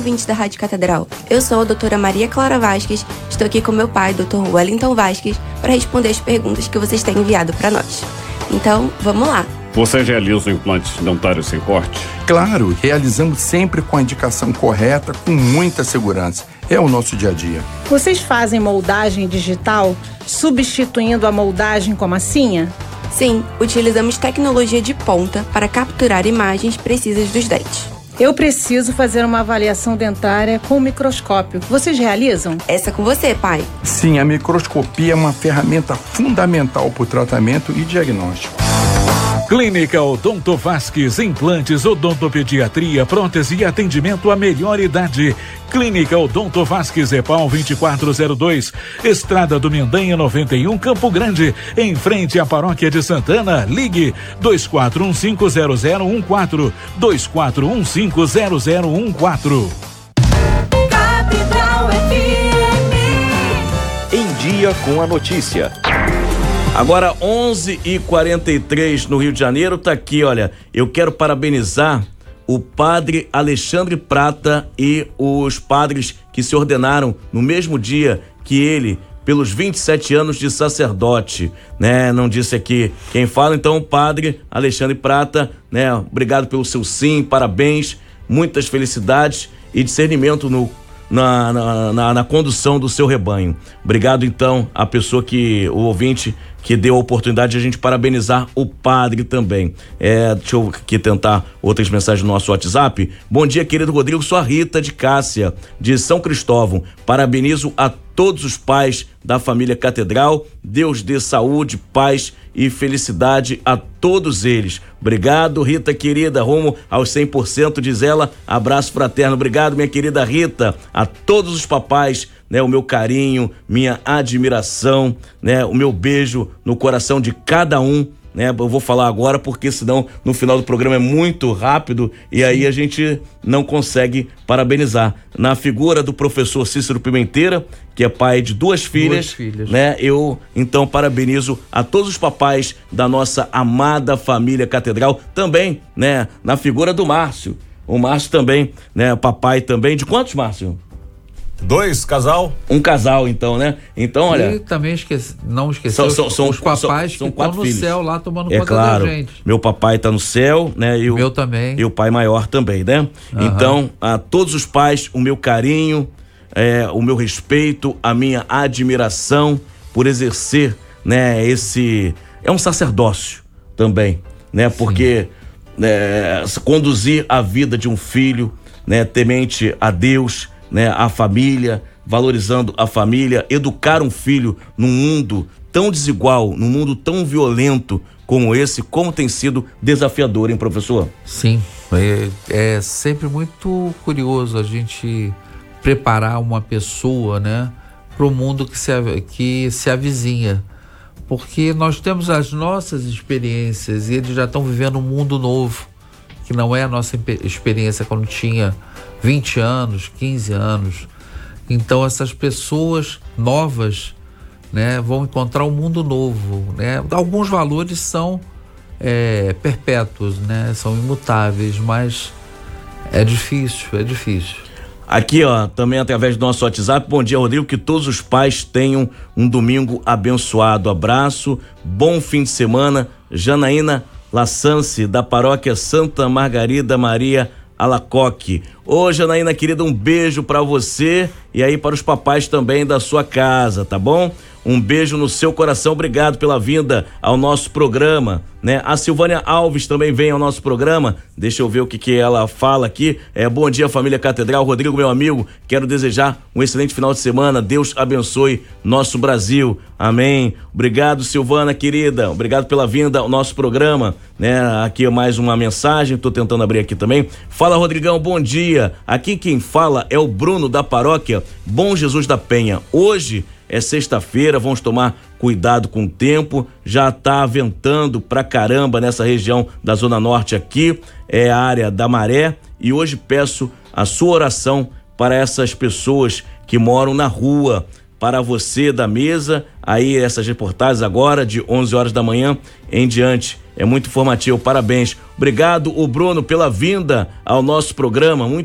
ouvintes da Rádio Catedral. Eu sou a doutora Maria Clara Vasques, estou aqui com meu pai, Dr. Wellington Vasques, para responder as perguntas que vocês têm enviado para nós. Então, vamos lá. Você realiza implantes dentários sem corte? Claro, realizamos sempre com a indicação correta, com muita segurança. É o nosso dia a dia. Vocês fazem moldagem digital, substituindo a moldagem com massinha? Sim, utilizamos tecnologia de ponta para capturar imagens precisas dos dentes. Eu preciso fazer uma avaliação dentária com microscópio. Vocês realizam? Essa é com você, pai. Sim, a microscopia é uma ferramenta fundamental para o tratamento e diagnóstico. Clínica Odonto Vasques, implantes, odontopediatria, prótese e atendimento à melhor idade. Clínica Odonto Vasques, EPAL 2402, Estrada do Mendanha 91, Campo Grande, em frente à Paróquia de Santana. Ligue 24150014, 24150014. Capital FM. Em dia com a notícia. Agora 11h43 no Rio de Janeiro, tá aqui, olha, eu quero parabenizar o padre Alexandre Prata e os padres que se ordenaram no mesmo dia que ele, pelos 27 anos de sacerdote, né? Não disse aqui quem fala, então o padre Alexandre Prata, né? Obrigado pelo seu sim, parabéns, muitas felicidades e discernimento na condução do seu rebanho. Obrigado então a pessoa o ouvinte que deu a oportunidade de a gente parabenizar o padre também. Deixa eu aqui tentar outras mensagens no nosso WhatsApp. Bom dia, querido Rodrigo, sou a Rita de Cássia, de São Cristóvão. Parabenizo a todos os pais da família Catedral. Deus dê saúde, paz e felicidade a todos eles. Obrigado, Rita querida, rumo aos 100%, diz ela. Abraço fraterno. Obrigado, minha querida Rita. A todos os papais, né, o meu carinho, minha admiração, né, o meu beijo no coração de cada um, né? Eu vou falar agora porque senão no final do programa é muito rápido e aí a gente não consegue parabenizar. Na figura do professor Cícero Pimenteira, que é pai de duas filhas, né? Eu então parabenizo a todos os papais da nossa amada família Catedral, também, né, na figura do Márcio. O Márcio também, né, papai também. De quantos, Márcio? 2 casal? Um casal, então, né? Então, olha. E também não esqueceu os papais que estão no céu lá tomando conta da gente. Meu papai tá no céu, né? E meu também. E o pai maior também, né? Uhum. Então, a todos os pais, o meu carinho, o meu respeito, a minha admiração por exercer, né? É um sacerdócio também, né? Porque conduzir a vida de um filho, né? Temente a Deus, né, a família, valorizando a família, educar um filho num mundo tão desigual, num mundo tão violento como esse, como tem sido desafiador, hein, professor? Sim, é sempre muito curioso a gente preparar uma pessoa, né, para o mundo que se avizinha, porque nós temos as nossas experiências e eles já estão vivendo um mundo novo, que não é a nossa experiência quando tinha 20 anos, 15 anos. Então essas pessoas novas, né, vão encontrar um mundo novo, né? Alguns valores são perpétuos, né? São imutáveis, mas é difícil. Aqui, ó, também através do nosso WhatsApp. Bom dia, Rodrigo, que todos os pais tenham um domingo abençoado. Abraço, bom fim de semana. Janaína Lassance, da paróquia Santa Margarida Maria Alacoque. Ô, Janaína querida, um beijo pra você e aí para os papais também da sua casa, tá bom? Um beijo no seu coração, obrigado pela vinda ao nosso programa, né? A Silvânia Alves também vem ao nosso programa, deixa eu ver o que ela fala aqui. Bom dia, família Catedral. Rodrigo, meu amigo, quero desejar um excelente final de semana, Deus abençoe nosso Brasil, amém. Obrigado, Silvana querida, obrigado pela vinda ao nosso programa, né? Aqui mais uma mensagem, tô tentando abrir aqui também. Fala, Rodrigão, bom dia, aqui quem fala é o Bruno da paróquia Bom Jesus da Penha. Hoje é sexta-feira, vamos tomar cuidado com o tempo, já tá ventando pra caramba nessa região da Zona Norte aqui, é a área da Maré, e hoje peço a sua oração para essas pessoas que moram na rua, para você da mesa, aí essas reportagens agora de 11 horas da manhã em diante, é muito informativo, parabéns. Obrigado, o Bruno, pela vinda ao nosso programa,